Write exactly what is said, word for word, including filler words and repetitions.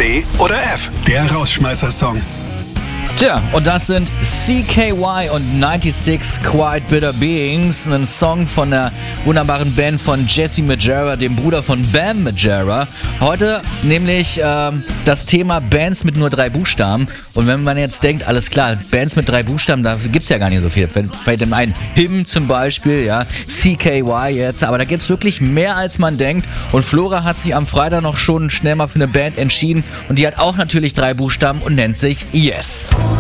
C oder F, der Rausschmeißer-Song. Tja, und das sind C K Y und ninety-six Quiet Bitter Beings, ein Song von der wunderbaren Band von Jesse Majera, dem Bruder von Bam Majera. Heute nämlich ähm, das Thema Bands mit nur drei Buchstaben. Und wenn man jetzt denkt, alles klar, Bands mit drei Buchstaben, da gibt's ja gar nicht so viel. Fällt dem ein Him zum Beispiel, ja, C K Y jetzt, aber da gibt's wirklich mehr als man denkt. Und Flora hat sich am Freitag noch schon schnell mal für eine Band entschieden und die hat auch natürlich drei Buchstaben und nennt sich Yes.